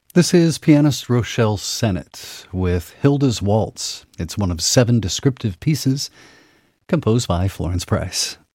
This is pianist Rochelle Sennett with Hilda's Waltz. It's one of 7 descriptive pieces composed by Florence Price.